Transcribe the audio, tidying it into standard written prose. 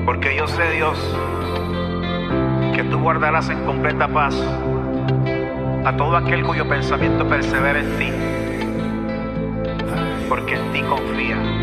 Porque yo sé, Dios, que tú guardarás en completa paz a todo aquel cuyo pensamiento persevera en ti, porque en ti confía.